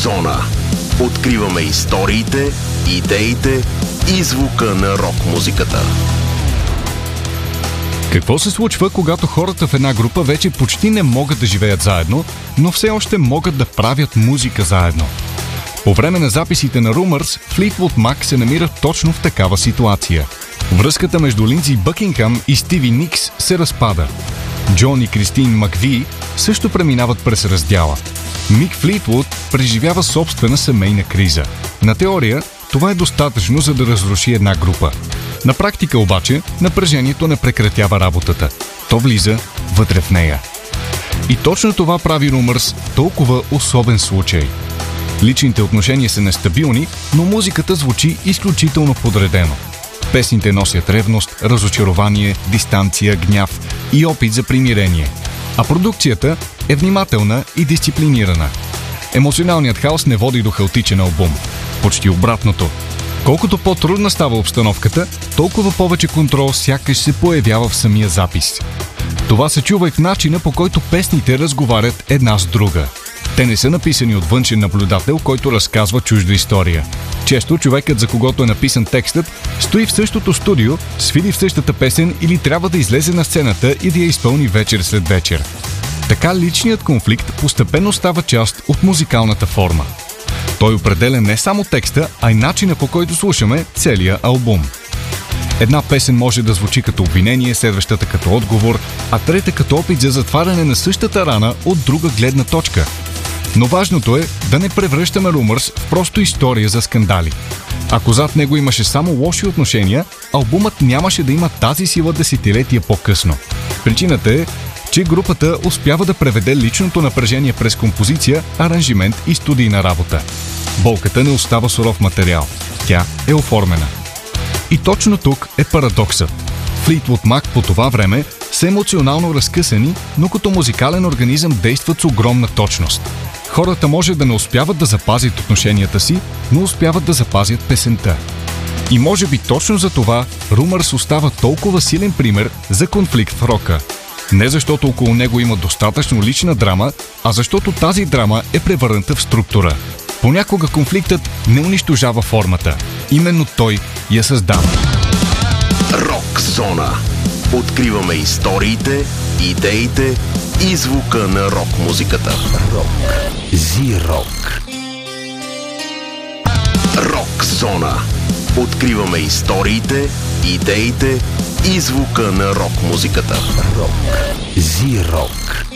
Зона. Откриваме историите, идеите и звука на рок-музиката. Какво се случва, когато хората в една група вече почти не могат да живеят заедно, но все още могат да правят музика заедно? По време на записите на Rumours, Fleetwood Mac се намира точно в такава ситуация. Връзката между Линдси Бъкингхам и Стиви Никс се разпада. Джон и Кристин Маквии също преминават през раздяла. Мик Флитвуд преживява собствена семейна криза. На теория това е достатъчно, за да разруши една група. На практика обаче напрежението не прекратява работата. То влиза вътре в нея. И точно това прави Rumours толкова особен случай. Личните отношения са нестабилни, но музиката звучи изключително подредено. Песните носят ревност, разочарование, дистанция, гняв и опит за примирение. А продукцията е внимателна и дисциплинирана. Емоционалният хаос не води до хаотичен албум. Почти обратното. Колкото по-трудна става обстановката, толкова повече контрол сякаш се появява в самия запис. Това се чува и в начина, по който песните разговарят една с друга. Те не са написани от външен наблюдател, който разказва чужда история. Често човекът, за когото е написан текстът, стои в същото студио, свири в същата песен или трябва да излезе на сцената и да я изпълни вечер след вечер. Така личният конфликт постепенно става част от музикалната форма. Той определя не само текста, а и начина, по който слушаме целия албум. Една песен може да звучи като обвинение, следващата като отговор, а трета като опит за затваряне на същата рана от друга гледна точка. Но важното е да не превръщаме Rumours в просто история за скандали. Ако зад него имаше само лоши отношения, албумът нямаше да има тази сила десетилетия по-късно. Причината е, че групата успява да преведе личното напрежение през композиция, аранжимент и студийна работа. Болката не остава суров материал. Тя е оформена. И точно тук е парадоксът. Fleetwood Mac по това време са емоционално разкъсани, но като музикален организъм действат с огромна точност. Хората може да не успяват да запазят отношенията си, но успяват да запазят песента. И може би точно за това Rumours остава толкова силен пример за конфликт в рока. Не защото около него има достатъчно лична драма, а защото тази драма е превърната в структура. Понякога конфликтът не унищожава формата. Именно той я създава. Рок зона. Откриваме историите, идеите и звука на рок-музиката. Зирок. Рок зона. Откриваме историите, идеите и звука на рок-музиката. Зирок.